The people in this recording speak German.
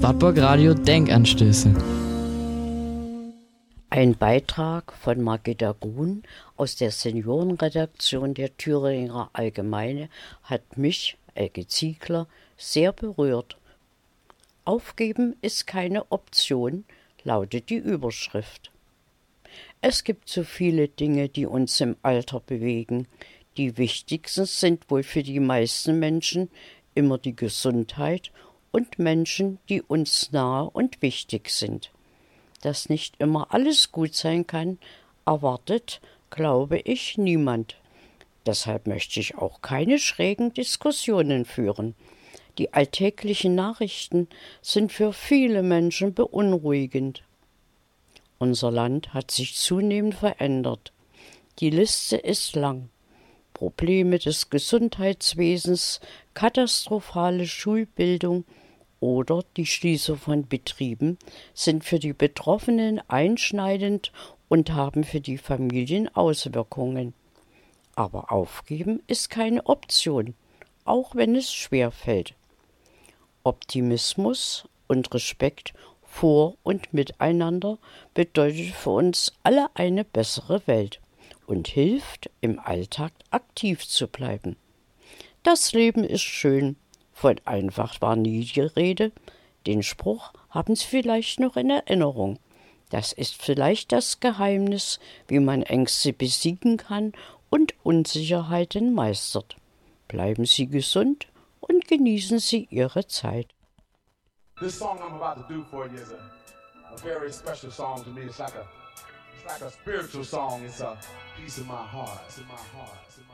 Wartburg Radio Denkanstöße. Ein Beitrag von Margitta Grun aus der Seniorenredaktion der Thüringer Allgemeine hat mich, Elke Ziegler, sehr berührt. Aufgeben ist keine Option, lautet die Überschrift. Es gibt so viele Dinge, die uns im Alter bewegen. Die wichtigsten sind wohl für die meisten Menschen immer die Gesundheit und Menschen, die uns nahe und wichtig sind. Dass nicht immer alles gut sein kann, erwartet, glaube ich, niemand. Deshalb möchte ich auch keine schrägen Diskussionen führen. Die alltäglichen Nachrichten sind für viele Menschen beunruhigend. Unser Land hat sich zunehmend verändert. Die Liste ist lang. Probleme des Gesundheitswesens, katastrophale Schulbildung oder die Schließung von Betrieben sind für die Betroffenen einschneidend und haben für die Familien Auswirkungen. Aber aufgeben ist keine Option, auch wenn es schwer fällt. Optimismus und Respekt vor und miteinander bedeutet für uns alle eine bessere Welt und hilft, im Alltag aktiv zu bleiben. Das Leben ist schön, von einfach war nie die Rede. Den Spruch haben Sie vielleicht noch in Erinnerung. Das ist vielleicht das Geheimnis, wie man Ängste besiegen kann und Unsicherheiten meistert. Bleiben Sie gesund und genießen Sie Ihre Zeit. This song I'm about to do for you is a very special song to me. It's like a spiritual song. It's a piece of my heart. It's in my heart.